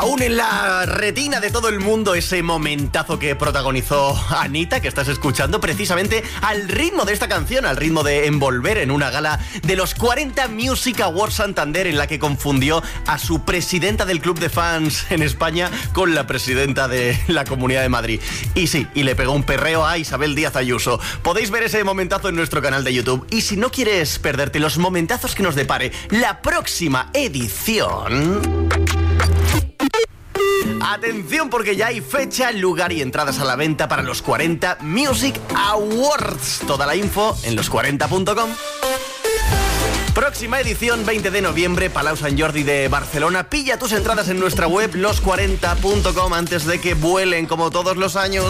Aún en la retina de todo el mundo ese momentazo que protagonizó Anita, que estás escuchando precisamente al ritmo de esta canción, al ritmo de Envolver, en una gala de los 40 Music Awards Santander, en la que confundió a su presidenta del club de fans en España con la presidenta de la Comunidad de Madrid. Y sí, y le pegó un perreo a Isabel Díaz Ayuso. Podéis ver ese momentazo en nuestro canal de YouTube. Y si no quieres perderte los momentazos que nos depare la próxima edición... Atención, porque ya hay fecha, lugar y entradas a la venta para los 40 Music Awards. Toda la info en los40.com. Próxima edición, 20 de noviembre, Palau Sant Jordi de Barcelona. Pilla tus entradas en nuestra web, los40.com, antes de que vuelen como todos los años.